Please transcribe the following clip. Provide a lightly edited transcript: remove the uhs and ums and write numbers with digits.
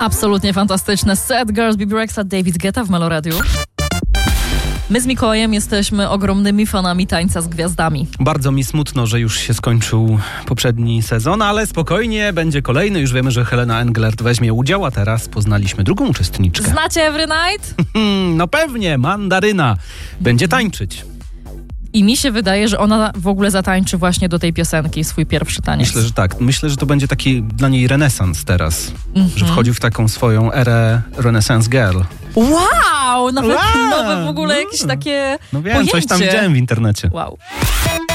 Absolutnie fantastyczne. Sad Girls, Bibi Rexha, David Guetta w Meloradiu. My z Mikołajem jesteśmy ogromnymi fanami Tańca z Gwiazdami. Bardzo mi smutno, że już się skończył poprzedni sezon, ale spokojnie, będzie kolejny. Już wiemy, że Helena Englert weźmie udział, a teraz poznaliśmy drugą uczestniczkę. Znacie Every Night? No pewnie, Mandaryna. Będzie tańczyć. I mi się wydaje, że ona w ogóle zatańczy właśnie do tej piosenki swój pierwszy taniec. Myślę, że tak. Myślę, że to będzie taki dla niej renesans teraz. Że wchodzi w taką swoją erę Renaissance Girl. Wow! Nawet nowe w ogóle jakieś takie No wiem, pojęcie. coś tam widziałem w internecie. Wow.